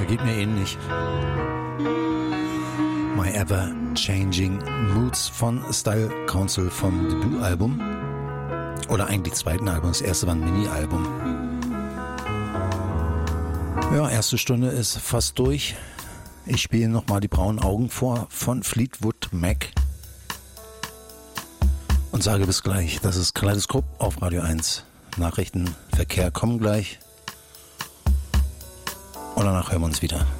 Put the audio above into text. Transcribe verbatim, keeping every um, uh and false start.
geht mir ähnlich. My Ever Changing Moods von Style Council vom Debütalbum. Oder eigentlich zweiten Album, das erste war ein Mini-Album. Ja, erste Stunde ist fast durch. Ich spiele nochmal die braunen Augen vor von Fleetwood Mac. Und sage bis gleich, das ist Kaleidoskop auf Radio eins. Nachrichten, Verkehr kommen gleich. Und danach hören wir uns wieder.